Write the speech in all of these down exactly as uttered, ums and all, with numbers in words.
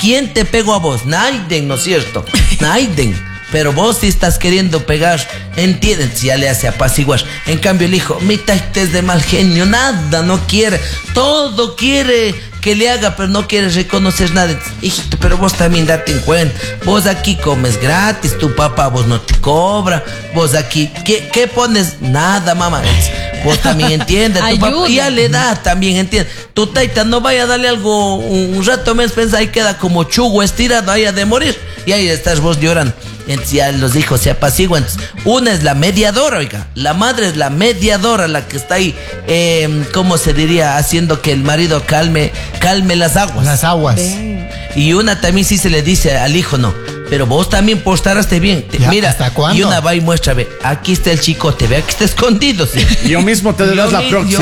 ¿quién te pegó a vos? Naiden, ¿no es cierto? Naiden. Pero vos si estás queriendo pegar, entienden, si ya le hace apaciguar. En cambio el hijo, mi taita es de mal genio, nada, no quiere, todo quiere que le haga, pero no quiere reconocer nada. Hijito, pero vos también date en cuenta, vos aquí comes gratis, tu papá vos no te cobra, vos aquí, ¿qué, qué pones? Nada, mamá. Vos también entiendes, tu papá ya le da, también entiende. Tu taita no vaya a darle algo un rato más, pensa, ahí queda como chugo estirado, ahí ha de morir, y ahí estás vos llorando. Entonces ya los hijos se apaciguan. Una es la mediadora, oiga. La madre es la mediadora, la que está ahí, eh, ¿cómo se diría? Haciendo que el marido calme, calme las aguas. Las aguas. Ven. Y una también sí se le dice al hijo, no. Pero vos también portaste bien. Ya, mira, ¿hasta cuándo? Y una va y muestra, ve, aquí está el chicote, ve, aquí está escondido. ¿Sí? Yo mismo te das la mi, próxima.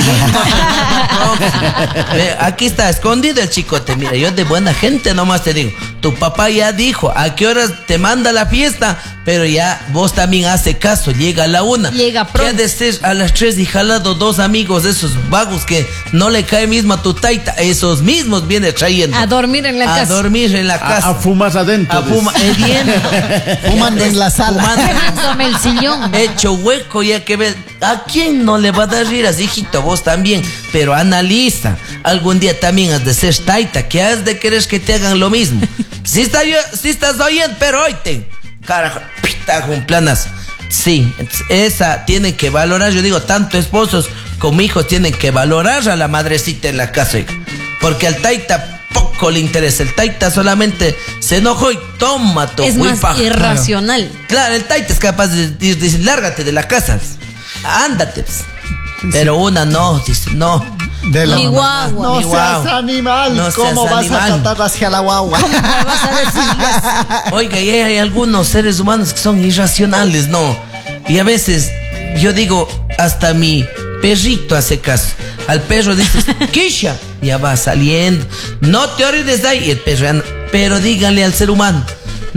Ve, aquí está escondido el chicote. Mira, yo de buena gente nomás te digo. Tu papá ya dijo a qué horas te manda la fiesta, pero ya vos también hace caso. Llega a la una. Llega pronto. ¿Qué ha de ser a las tres y jalado dos amigos de esos vagos que no le cae mismo a tu taita? Esos mismos viene trayendo. A dormir en la a casa. A dormir en la casa. A, a fumar adentro. A fumar, hediendo. Fumando en la sala. Quemándome el sillón. Hecho hueco, ya que ves. ¿A quién no le va a dar riras, hijito? Vos también. Pero analiza. Algún día también has de ser taita. Que has de querer que te hagan lo mismo. Si, está yo, si estás oyendo, pero oíte. Carajo, pita con planas. Sí, esa tiene que valorar. Yo digo, tanto esposos como hijos tienen que valorar a la madrecita en la casa. Porque al taita poco le interesa. El taita solamente se enojó y toma tu Es más paja. irracional. Claro. claro, el taita es capaz de decir, lárgate de la casa. Ándate. Pero una no, dice, no. De la Mi mamá. guagua. No Mi seas guagua. animal. No ¿Cómo seas vas animal. a tratar hacia la guagua? ¿Cómo me vas a decir? Oiga, y hay algunos seres humanos que son irracionales, ¿no? Y a veces, yo digo, hasta mi perrito hace caso. Al perro dices, Kisha, ya va saliendo. No te orines de ahí. El perro anda. Pero díganle al ser humano,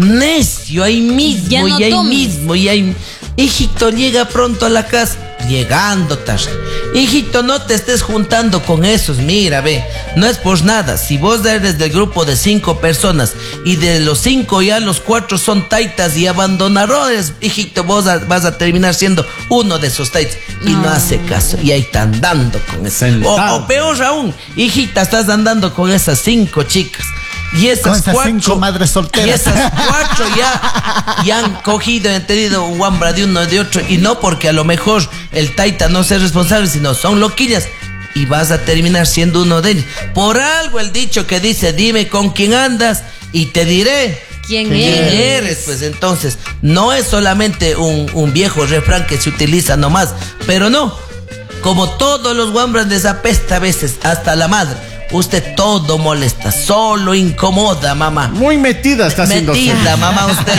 necio, ahí mismo, Ya no y ahí tomes. mismo, y ahí. Hijito, llega pronto a la casa. Llegando tarde. Hijito, no te estés juntando con esos. Mira, ve, no es por nada. Si vos eres del grupo de cinco personas y de los cinco ya los cuatro son taitas y abandonadores, hijito, vos vas a terminar siendo uno de esos taitas. Y no, no hace caso. Y ahí está andando con eso. O, o peor aún, hijita, estás andando con esas cinco chicas. Y esas, Con esas cuatro, cinco madres solteras. Y esas cuatro ya, ya han cogido y han tenido un guambra de uno y de otro. Y no porque a lo mejor el taita no sea responsable, sino son loquillas. Y vas a terminar siendo uno de ellos. Por algo el dicho que dice, dime con quién andas y te diré ¿Quién quién eres? eres. Pues entonces, no es solamente un, un viejo refrán que se utiliza nomás. Pero no, como todos los guambras les apesta a veces, hasta la madre. Usted todo molesta, solo incomoda, mamá. Muy metida está haciendo. Metida, mamá, usted.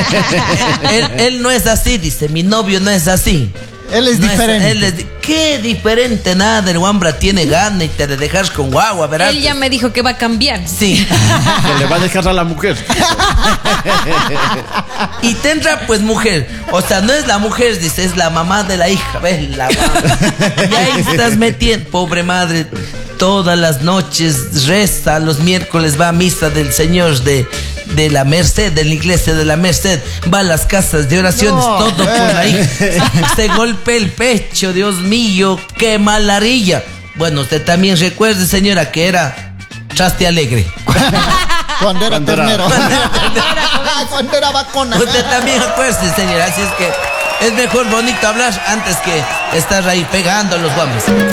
él, él no es así, dice, mi novio no es así. Él es No diferente. él es, ¿qué diferente? Nada, el guambra tiene gana y te le dejas con guagua, ¿verdad? Él ya me dijo que va a cambiar. Sí. Que le va a dejar a la mujer. Y tendrá pues mujer. O sea, no es la mujer, dice, es la mamá de la hija. ¿Ves? La mamá. Y ahí estás metiendo, pobre madre. Todas las noches reza, los miércoles va a misa del Señor de, de la Merced, de la iglesia de la Merced, va a las casas de oraciones, No. todo por ahí. Se golpea el pecho, Dios mío, qué malarilla. Bueno, usted también recuerde, señora, que era traste alegre. Cuando era Cuando era- ternero. Cuando era vacuna. Usted también acuérdese, señora, así es que es mejor bonito hablar antes que estar ahí pegando a los guambres.